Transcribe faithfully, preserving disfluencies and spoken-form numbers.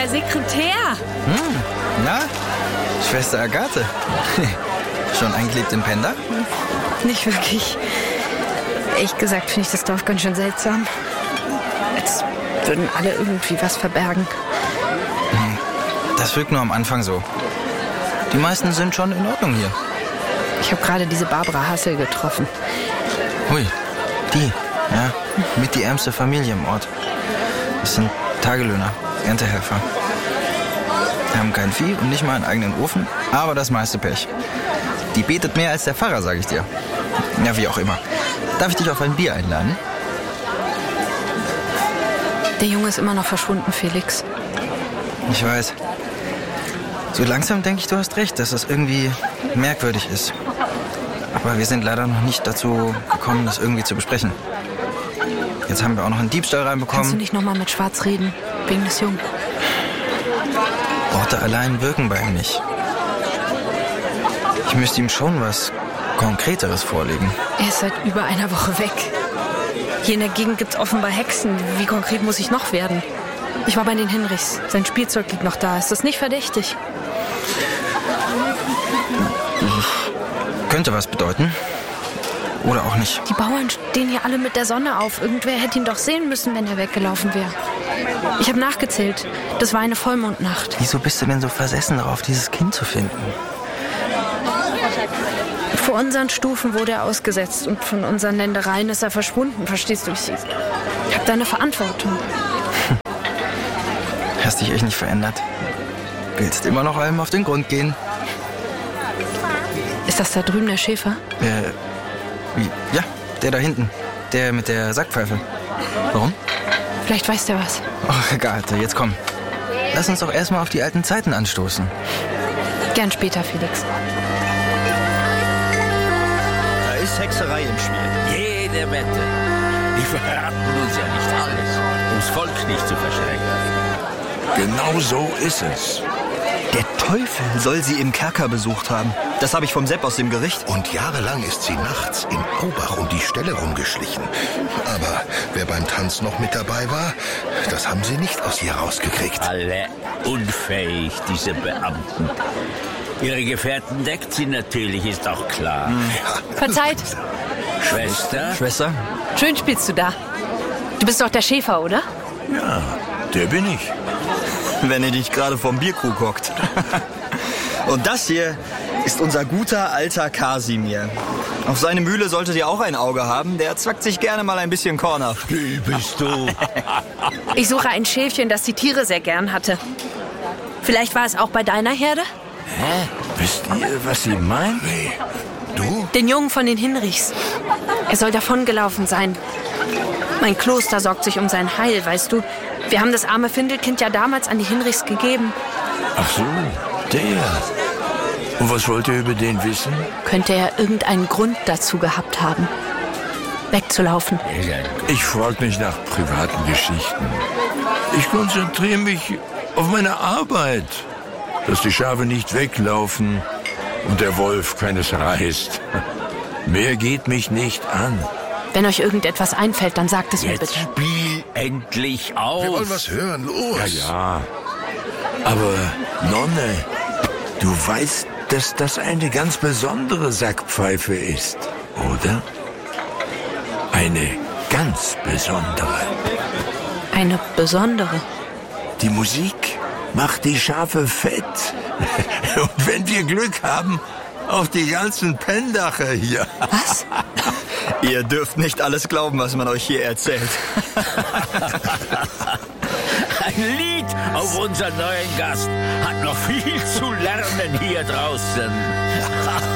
der Sekretär. Hm, na, Schwester Agathe. Schon eingelebt im Penda? Nicht wirklich. Ehrlich gesagt finde ich das Dorf ganz schön seltsam. Als würden alle irgendwie was verbergen. Das wirkt nur am Anfang so. Die meisten sind schon in Ordnung hier. Ich habe gerade diese Barbara Hassel getroffen. Hui, die, ja, mit die ärmste Familie im Ort. Das sind Tagelöhner, Erntehelfer. Die haben kein Vieh und nicht mal einen eigenen Ofen, aber das meiste Pech. Die betet mehr als der Pfarrer, sage ich dir. Ja, wie auch immer. Darf ich dich auf ein Bier einladen? Der Junge ist immer noch verschwunden, Felix. Ich weiß. So langsam denke ich, du hast recht, dass das irgendwie merkwürdig ist. Aber wir sind leider noch nicht dazu gekommen, das irgendwie zu besprechen. Jetzt haben wir auch noch einen Diebstahl reinbekommen. Kannst du nicht nochmal mit Schwarz reden, wegen des Jungen? Worte allein wirken bei ihm nicht. Ich müsste ihm schon was Konkreteres vorlegen. Er ist seit über einer Woche weg. Hier in der Gegend gibt's offenbar Hexen. Wie konkret muss ich noch werden? Ich war bei den Hinrichs. Sein Spielzeug liegt noch da. Ist das nicht verdächtig? Könnte was bedeuten. Oder auch nicht. Die Bauern stehen hier alle mit der Sonne auf. Irgendwer hätte ihn doch sehen müssen, wenn er weggelaufen wäre. Ich habe nachgezählt. Das war eine Vollmondnacht. Wieso bist du denn so versessen darauf, dieses Kind zu finden? Vor unseren Stufen wurde er ausgesetzt und von unseren Ländereien ist er verschwunden. Verstehst du? Ich, ich habe da eine Verantwortung. Hast dich echt nicht verändert. Willst immer noch allem auf den Grund gehen. Ist das da drüben der Schäfer? Äh, wie? Ja, der da hinten. Der mit der Sackpfeife. Warum? Vielleicht weiß der was. Ach, egal, jetzt komm. Lass uns doch erstmal auf die alten Zeiten anstoßen. Gern später, Felix. Da ist Hexerei im Spiel. Jede Wette. Die verraten uns ja nicht alles, ums Volk nicht zu verschrecken. Genau so ist es. Der Teufel soll sie im Kerker besucht haben. Das habe ich vom Sepp aus dem Gericht. Und jahrelang ist sie nachts in Aubach um die Stelle rumgeschlichen. Aber wer beim Tanz noch mit dabei war, das haben sie nicht aus ihr rausgekriegt. Alle unfähig, diese Beamten. Ihre Gefährten deckt sie natürlich, ist auch klar. Ja. Verzeiht. Schwester? Schwester? Schön spielst du da. Du bist doch der Schäfer, oder? Ja, der bin ich. Wenn ihr nicht gerade vom Bierkrug hockt. Und das hier ist unser guter alter Kasimir. Auf seine Mühle solltet ihr auch ein Auge haben. Der zwackt sich gerne mal ein bisschen Korn ab. Wie bist du? Ich suche ein Schäfchen, das die Tiere sehr gern hatte. Vielleicht war es auch bei deiner Herde? Hä? Wisst ihr, was sie meint? Nee. Du? Den Jungen von den Hinrichs. Er soll davongelaufen sein. Mein Kloster sorgt sich um sein Heil, weißt du. Wir haben das arme Findelkind ja damals an die Hinrichs gegeben. Ach so, der. Und was wollt ihr über den wissen? Könnte er irgendeinen Grund dazu gehabt haben, wegzulaufen? Ich frage nicht nach privaten Geschichten. Ich konzentriere mich auf meine Arbeit. Dass die Schafe nicht weglaufen und der Wolf keines reißt. Mehr geht mich nicht an. Wenn euch irgendetwas einfällt, dann sagt es mir Jetzt bitte. spiel endlich aus. Wir wollen was hören, los. Ja, ja. Aber, Nonne, du weißt, dass das eine ganz besondere Sackpfeife ist, oder? Eine ganz besondere. Eine besondere. Die Musik macht die Schafe fett. Und wenn wir Glück haben, auch die ganzen Pendacher hier. Was? Ihr dürft nicht alles glauben, was man euch hier erzählt. Ein Lied auf unseren neuen Gast hat noch viel zu lernen hier draußen.